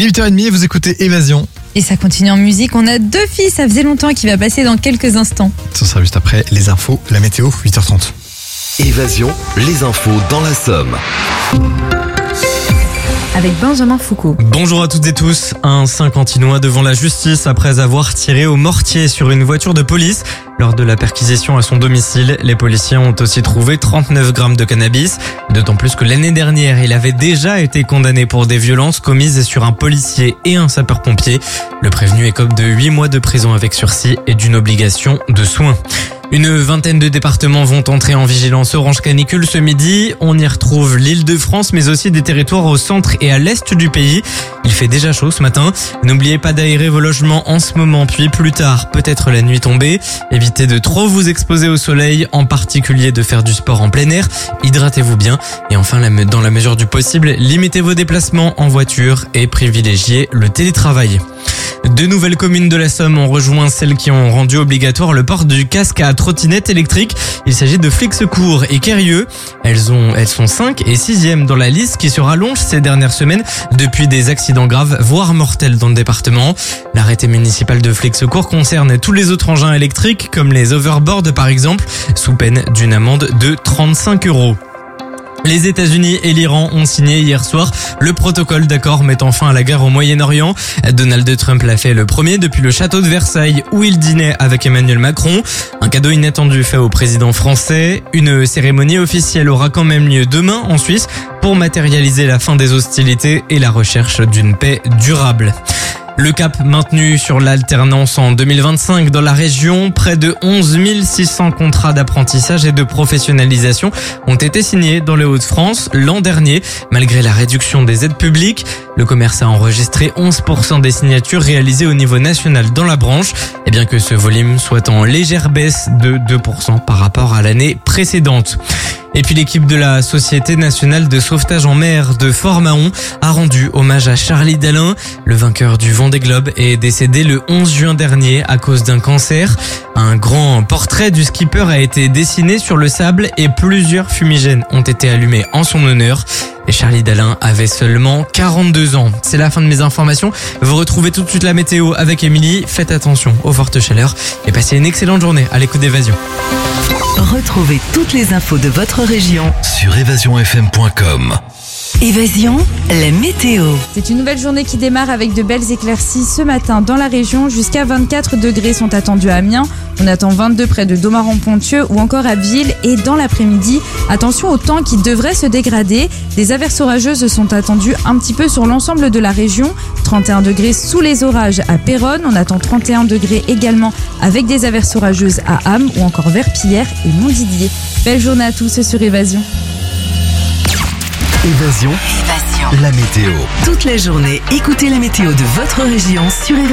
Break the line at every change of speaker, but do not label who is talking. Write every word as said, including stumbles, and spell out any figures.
Il est huit heures trente et vous écoutez Évasion.
Et ça continue en musique. On a deux filles, ça faisait longtemps, qui va passer dans quelques instants.
Ce sera juste après les infos, la météo, huit heures trente.
Évasion, les infos dans la Somme.
Avec Benjamin Foucault.
Bonjour à toutes et tous. Un Saint-Quentinois devant la justice après avoir tiré au mortier sur une voiture de police. Lors de la perquisition à son domicile, les policiers ont aussi trouvé trente-neuf grammes de cannabis. D'autant plus que l'année dernière, il avait déjà été condamné pour des violences commises sur un policier et un sapeur-pompier. Le prévenu écope de huit mois de prison avec sursis et d'une obligation de soins. Une vingtaine de départements vont entrer en vigilance orange canicule ce midi. On y retrouve l'Île-de-France, mais aussi des territoires au centre et à l'est du pays. Il fait déjà chaud ce matin. N'oubliez pas d'aérer vos logements en ce moment, puis plus tard, peut-être la nuit tombée. Évitez de trop vous exposer au soleil, en particulier de faire du sport en plein air. Hydratez-vous bien. Et enfin, dans la mesure du possible, limitez vos déplacements en voiture et privilégiez le télétravail. Deux nouvelles communes de la Somme ont rejoint celles qui ont rendu obligatoire le port du casque à trottinette électrique. Il s'agit de Flixecourt et Quérieux. Elles ont, elles sont cinq et sixième dans la liste qui se rallonge ces dernières semaines depuis des accidents graves, voire mortels dans le département. L'arrêté municipal de Flixecourt concerne tous les autres engins électriques comme les overboards par exemple, sous peine d'une amende de trente-cinq euros. Les États-Unis et l'Iran ont signé hier soir le protocole d'accord mettant fin à la guerre au Moyen-Orient. Donald Trump l'a fait le premier depuis le château de Versailles où il dînait avec Emmanuel Macron. Un cadeau inattendu fait au président français. Une cérémonie officielle aura quand même lieu demain en Suisse pour matérialiser la fin des hostilités et la recherche d'une paix durable. Le cap maintenu sur l'alternance en deux mille vingt-cinq dans la région. Près de onze mille six cents contrats d'apprentissage et de professionnalisation ont été signés dans les Hauts-de-France l'an dernier. Malgré la réduction des aides publiques, le commerce a enregistré onze pour cent des signatures réalisées au niveau national dans la branche. Et bien que ce volume soit en légère baisse de deux pour cent par rapport à l'année précédente. Et puis l'équipe de la Société nationale de sauvetage en mer de Fort-Mahon a rendu hommage à Charlie Dalin. Le vainqueur du Vendée Globe est décédé le onze juin dernier à cause d'un cancer. Un grand portrait du skipper a été dessiné sur le sable et plusieurs fumigènes ont été allumés en son honneur. Et Charlie Dalin avait seulement quarante-deux ans. C'est la fin de mes informations. Vous retrouvez tout de suite la météo avec Émilie. Faites attention aux fortes chaleurs et passez une excellente journée à l'écoute d'Évasion.
Retrouvez toutes les infos de votre région
sur évasion f m point com.
Évasion, la météo.
C'est une nouvelle journée qui démarre avec de belles éclaircies ce matin dans la région. Jusqu'à vingt-quatre degrés sont attendus à Amiens. On attend vingt-deux près de Domaran-Pontieux ou encore à Ville. Et dans l'après-midi, attention au temps qui devrait se dégrader. Des averses orageuses sont attendues un petit peu sur l'ensemble de la région. trente et un degrés sous les orages à Péronne. On attend trente et un degrés également avec des averses orageuses à Ham ou encore Verpillière et Montdidier. Belle journée à tous sur Évasion.
Évasion,
Évasion,
la météo.
toute la journée, écoutez la météo de votre région sur Évasion.